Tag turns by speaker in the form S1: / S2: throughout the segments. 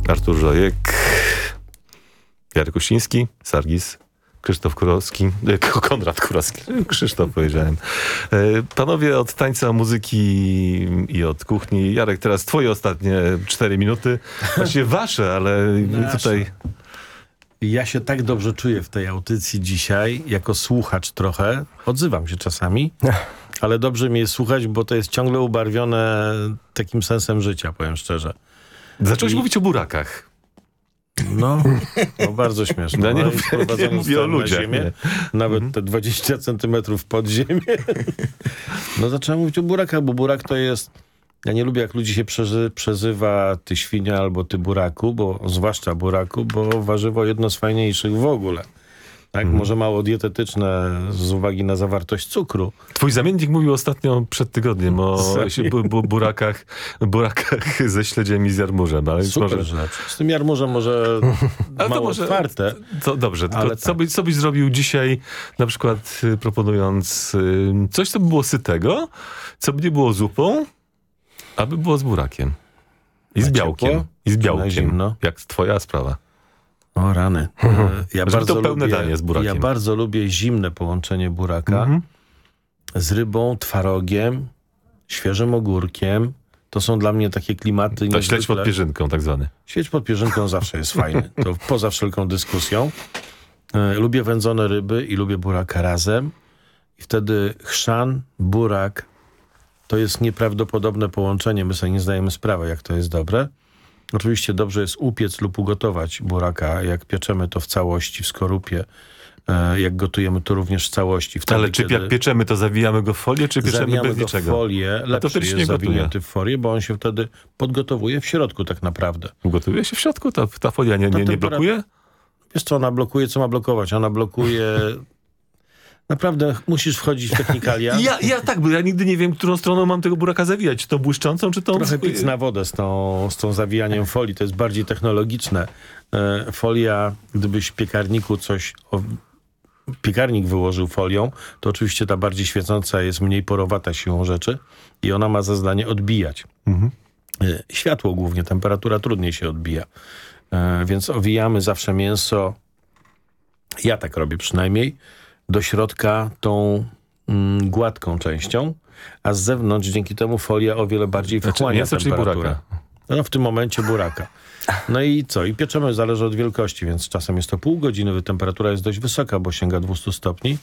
S1: Artur Żojek, Jarek Uściński, Sargis, Krzysztof Kurowski, Konrad Kurowski, Krzysztof powiedziałem. Panowie od tańca, muzyki i od kuchni. Jarek, teraz twoje ostatnie 4 minuty. Właściwie wasze, ale tutaj...
S2: Ja się tak dobrze czuję w tej audycji dzisiaj, jako słuchacz trochę. Odzywam się czasami, ale dobrze mi jest słuchać, bo to jest ciągle ubarwione takim sensem życia, powiem szczerze.
S1: Zacząłeś mówić o burakach.
S2: No bardzo śmieszne.
S1: No, nie
S2: mówię
S1: o ludziach.
S2: Ziemię, nawet te 20 centymetrów pod ziemię. No zacząłem mówić o burakach, bo burak to jest... Ja nie lubię, jak ludzi się przezywa ty świnia albo ty buraku, bo zwłaszcza buraku, bo warzywo jedno z fajniejszych w ogóle. Tak, może mało dietetyczne z uwagi na zawartość cukru.
S1: Twój zamiennik mówił ostatnio przed tygodniem o burakach ze śledziem i z jarmużem. Ale
S2: super rzecz. Z tym jarmużem może mało otwarte.
S1: To dobrze, tylko
S2: ale
S1: co byś zrobił dzisiaj, na przykład proponując coś, co by było sytego, co by nie było zupą, aby było z burakiem. I z białkiem.
S2: Ciepło?
S1: I z
S2: Na
S1: białkiem.
S2: zimno?
S1: Jak twoja sprawa.
S2: O rany.
S1: To pełne danie z burakiem.
S2: Ja bardzo lubię zimne połączenie buraka z rybą, twarogiem, świeżym ogórkiem. To są dla mnie takie klimaty.
S1: To śledź pod pierzynką tak zwany.
S2: Śledź pod pierzynką zawsze jest fajny. To poza wszelką dyskusją. Lubię wędzone ryby i lubię buraka razem. I wtedy chrzan, burak to jest nieprawdopodobne połączenie. My sobie nie zdajemy sprawy, jak to jest dobre. Oczywiście dobrze jest upiec lub ugotować buraka, jak pieczemy to w całości w skorupie, jak gotujemy to również w całości. Wtedy,
S1: ale czy jak pieczemy, to zawijamy go w folię, czy pieczemy bez
S2: go
S1: niczego?
S2: w folię, lepszy
S1: to
S2: jest zawinięty w folię, bo on się wtedy podgotowuje w środku tak naprawdę.
S1: Gotuje się w środku? Ta folia nie blokuje?
S2: Wiesz co, ona blokuje, co ma blokować? Ona blokuje... Naprawdę musisz wchodzić w technikalia.
S1: Bo ja nigdy nie wiem, którą stroną mam tego buraka zawijać. Czy tą błyszczącą, czy tą...
S2: Trochę pic na wodę z tą zawijaniem folii. To jest bardziej technologiczne. Folia, gdybyś w piekarniku piekarnik wyłożył folią, to oczywiście ta bardziej świecąca jest mniej porowata siłą rzeczy i ona ma za zadanie odbijać. Światło głównie, temperatura trudniej się odbija. Więc owijamy zawsze mięso, ja tak robię przynajmniej, do środka tą gładką częścią, a z zewnątrz dzięki temu folia o wiele bardziej wchłania temperaturę. No w tym momencie buraka. No i co? I pieczemy, zależy od wielkości, więc czasem jest to pół godziny, temperatura jest dość wysoka, bo sięga 200 stopni.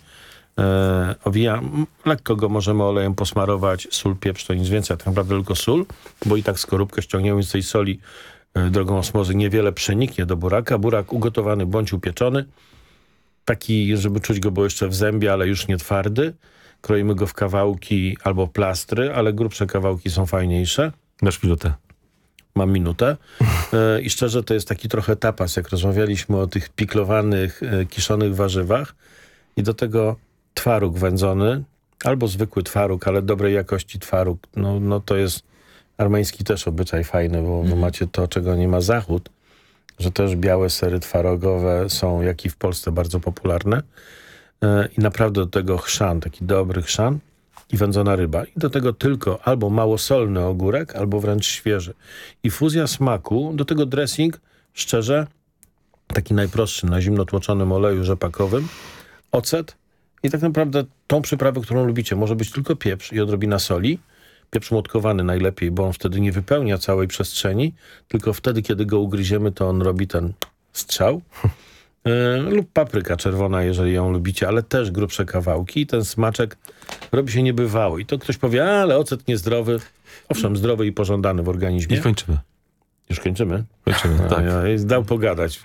S2: Lekko go możemy olejem posmarować, sól, pieprz, to nic więcej, a tak naprawdę tylko sól, bo i tak skorupkę ściągniemy z tej soli drogą osmozy, niewiele przeniknie do buraka. Burak ugotowany bądź upieczony, taki, żeby czuć go było jeszcze w zębie, ale już nie twardy. Kroimy go w kawałki albo plastry, ale grubsze kawałki są fajniejsze.
S1: Masz minutę.
S2: Mam minutę. I szczerze, to jest taki trochę tapas, jak rozmawialiśmy o tych piklowanych, kiszonych warzywach. I do tego twaróg wędzony, albo zwykły twaróg, ale dobrej jakości twaróg. No to jest armeński też obyczaj fajny, bo macie to, czego nie ma Zachód, że też białe sery twarogowe są, jak i w Polsce, bardzo popularne. I naprawdę do tego chrzan, taki dobry chrzan i wędzona ryba. I do tego tylko albo małosolny ogórek, albo wręcz świeży. I fuzja smaku, do tego dressing, szczerze, taki najprostszy, na zimno tłoczonym oleju rzepakowym, ocet i tak naprawdę tą przyprawę, którą lubicie. Może być tylko pieprz i odrobina soli. Pieprz młotkowany najlepiej, bo on wtedy nie wypełnia całej przestrzeni, tylko wtedy, kiedy go ugryziemy, to on robi ten strzał. Lub papryka czerwona, jeżeli ją lubicie, ale też grubsze kawałki i ten smaczek robi się niebywały. I to ktoś powie, ale ocet niezdrowy. Owszem, zdrowy i pożądany w organizmie.
S1: I kończymy.
S2: Już kończymy?
S1: Kończymy, tak.
S2: Dał pogadać.